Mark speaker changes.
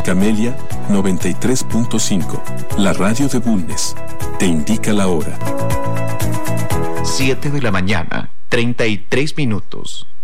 Speaker 1: Camelia 93.5, la radio de Bulnes, te indica la hora.
Speaker 2: 7 de la mañana, 33 minutos.